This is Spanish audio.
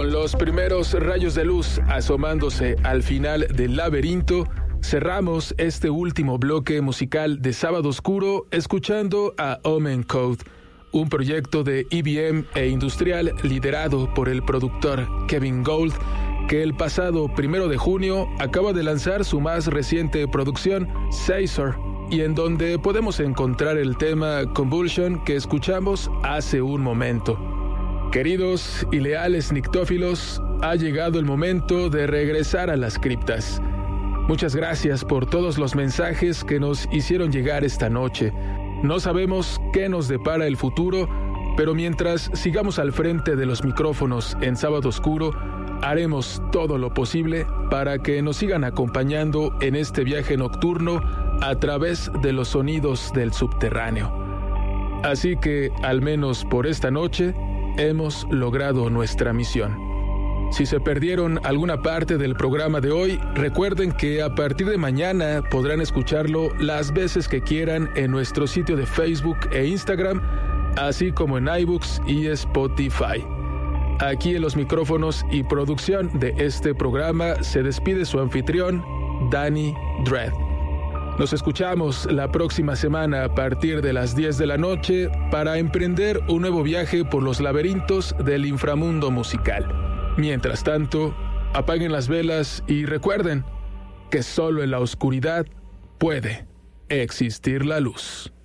Con los primeros rayos de luz asomándose al final del laberinto, cerramos este último bloque musical de Sábado Oscuro escuchando a Omen Code, un proyecto de EBM e industrial liderado por el productor Kevin Gold, que el pasado 1 de junio acaba de lanzar su más reciente producción, Caesar, y en donde podemos encontrar el tema Convulsion que escuchamos hace un momento. Queridos y leales nictófilos, ha llegado el momento de regresar a las criptas. Muchas gracias por todos los mensajes que nos hicieron llegar esta noche. No sabemos qué nos depara el futuro, pero mientras sigamos al frente de los micrófonos en Sábado Oscuro, haremos todo lo posible para que nos sigan acompañando en este viaje nocturno a través de los sonidos del subterráneo. Así que, al menos por esta noche, hemos logrado nuestra misión. Si se perdieron alguna parte del programa de hoy, recuerden que a partir de mañana podrán escucharlo las veces que quieran en nuestro sitio de Facebook e Instagram, así como en iBooks y Spotify. Aquí en los micrófonos y producción de este programa se despide su anfitrión, Danny Dread. Nos escuchamos la próxima semana a partir de las 10 de la noche para emprender un nuevo viaje por los laberintos del inframundo musical. Mientras tanto, apaguen las velas y recuerden que solo en la oscuridad puede existir la luz.